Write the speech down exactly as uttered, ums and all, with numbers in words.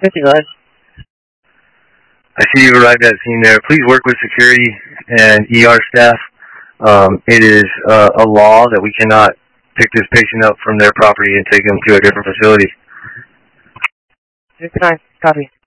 fifty-nine. I see you arrived at the scene there. Please work with security and E R staff. Um, it is uh, a law that we cannot pick this patient up from their property and take them to a different facility. fifty-nine, copy.